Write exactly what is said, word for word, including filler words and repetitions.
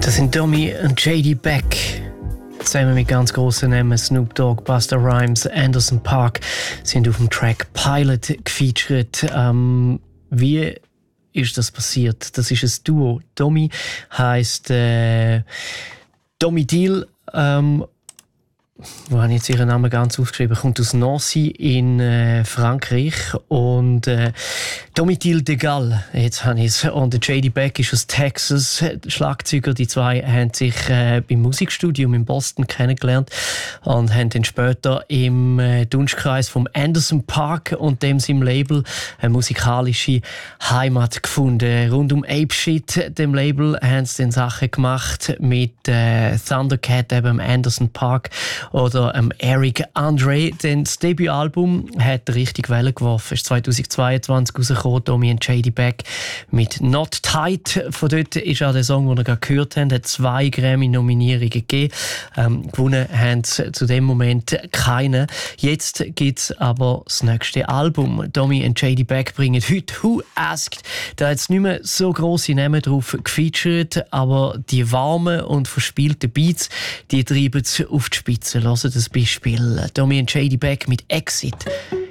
Das sind Domi und J D Beck. Zusammen mit ganz grossen Namen Snoop Dogg, Busta Rhymes, Anderson .Paak sind auf dem Track Pilot gefeatured. Ähm, wie ist das passiert? Das ist ein Duo. Domi heisst äh, Domi Deal. Ähm, wo habe ich jetzt ihren Namen ganz aufgeschrieben? Kommt aus Nancy in äh, Frankreich. Und äh, Domitil de Gall, jetzt habe ich es. Und J D Beck ist aus Texas, Schlagzeuger. Die zwei haben sich äh, beim Musikstudium in Boston kennengelernt und haben dann später im äh, Dunstkreis vom Anderson .Paak und dem seinem Label eine musikalische Heimat gefunden. Rund um Ape Shit, dem Label, haben sie dann Sachen gemacht mit äh, Thundercat, eben Anderson .Paak, oder ähm, Eric Andre. Denn das Debütalbum hat richtig Wellen geworfen. Es ist zweitausendzweiundzwanzig rausgekommen, Domi und J D Beck mit Not Tight. Von dort ist auch der Song, den ihr gerade gehört habt, hat zwei Grammy-Nominierungen gegeben. Ähm, gewonnen haben sie zu dem Moment keine. Jetzt gibt es aber das nächste Album. Domi und J D Beck bringen heute «Who Asked». Da hat es nicht mehr so grosse Namen drauf gefeatured, aber die warmen und verspielten Beats, die treiben es auf die Spitze. Hören das Beispiel. Domi und J D Beck mit «Exit».